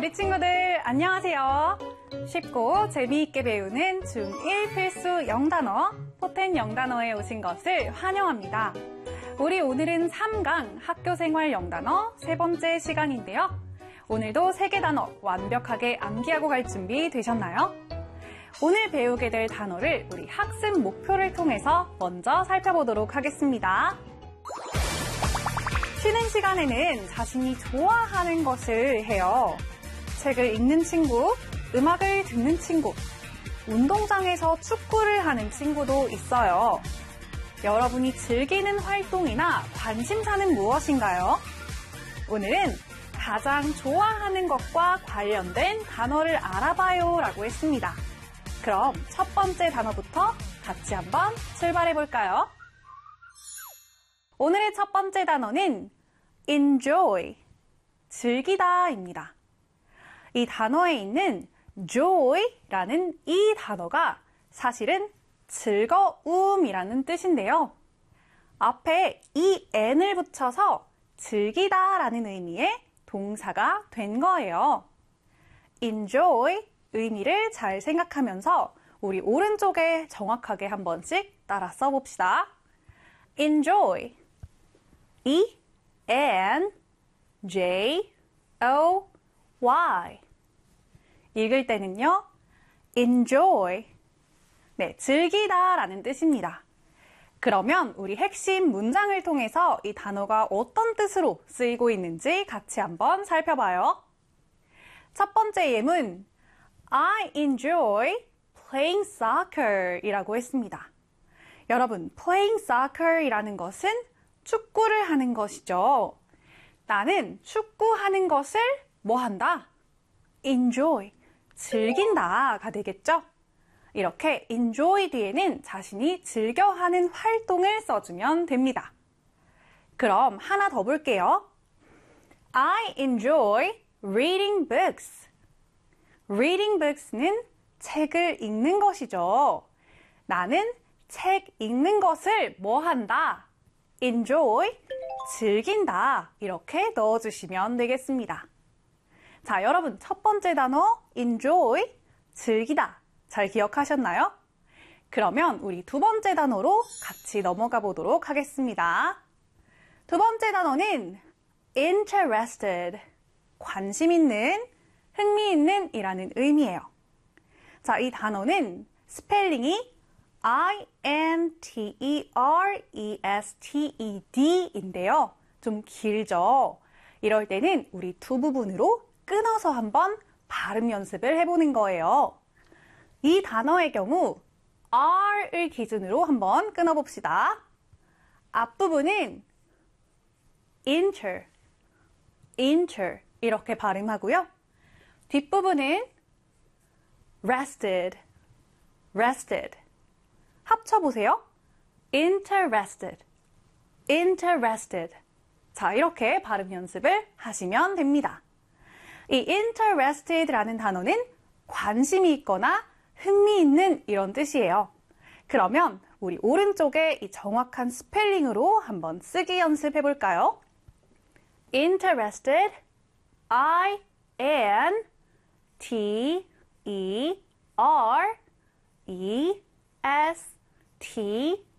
우리 친구들 안녕하세요. 쉽고 재미있게 배우는 중1 필수 영단어 포텐 영단어에 오신 것을 환영합니다. 우리 오늘은 3강 학교생활 영단어 세 번째 시간인데요. 오늘도 3개 단어 완벽하게 암기하고 갈 준비 되셨나요? 오늘 배우게 될 단어를 우리 학습 목표를 통해서 먼저 살펴보도록 하겠습니다. 쉬는 시간에는 자신이 좋아하는 것을 해요. 책을 읽는 친구, 음악을 듣는 친구, 운동장에서 축구를 하는 친구도 있어요. 여러분이 즐기는 활동이나 관심사는 무엇인가요? 오늘은 가장 좋아하는 것과 관련된 단어를 알아봐요 라고 했습니다. 그럼 첫 번째 단어부터 같이 한번 출발해 볼까요? 오늘의 첫 번째 단어는 enjoy, 즐기다입니다. 이 단어에 있는 joy라는 이 단어가 사실은 즐거움이라는 뜻인데요. 앞에 en을 붙여서 즐기다라는 의미의 동사가 된 거예요. enjoy 의미를 잘 생각하면서 우리 오른쪽에 정확하게 한 번씩 따라 써봅시다. enjoy E-N-J-O-Y 읽을 때는요, enjoy 네, 즐기다 라는 뜻입니다. 그러면 우리 핵심 문장을 통해서 이 단어가 어떤 뜻으로 쓰이고 있는지 같이 한번 살펴봐요. 첫 번째 예문 I enjoy playing soccer 이라고 했습니다. 여러분, playing soccer 이라는 것은 축구를 하는 것이죠. 나는 축구하는 것을 뭐 한다? enjoy, 즐긴다가 되겠죠? 이렇게 enjoy 뒤에는 자신이 즐겨하는 활동을 써주면 됩니다. 그럼 하나 더 볼게요. I enjoy reading books. reading books는 책을 읽는 것이죠. 나는 책 읽는 것을 뭐 한다? enjoy, 즐긴다. 이렇게 넣어주시면 되겠습니다. 자, 여러분 첫 번째 단어 enjoy, 즐기다. 잘 기억하셨나요? 그러면 우리 두 번째 단어로 같이 넘어가 보도록 하겠습니다. 두 번째 단어는 interested, 관심 있는, 흥미 있는 이라는 의미예요. 자, 이 단어는 스펠링이 I-N-T-E-R-E-S-T-E-D 인데요. 좀 길죠? 이럴 때는 우리 두 부분으로 끊어서 한번 발음 연습을 해보는 거예요. 이 단어의 경우 R을 기준으로 한번 끊어봅시다. 앞부분은 inter 이렇게 발음하고요. 뒷부분은 rested. 합쳐보세요. interested. 자, 이렇게 발음 연습을 하시면 됩니다. 이 interested라는 단어는 관심이 있거나 흥미 있는 이런 뜻이에요. 그러면 우리 오른쪽에 이 정확한 스펠링으로 한번 쓰기 연습해 볼까요? interested, I-N-T-E-R-E-S-T-E-D